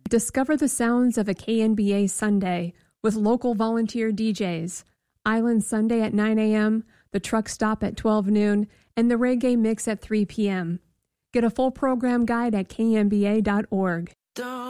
Discover the sounds of a KNBA Sunday with local volunteer DJs. Island Sunday at 9 a.m., the truck stop at 12 noon, and the reggae mix at 3 p.m. Get a full program guide at knba.org.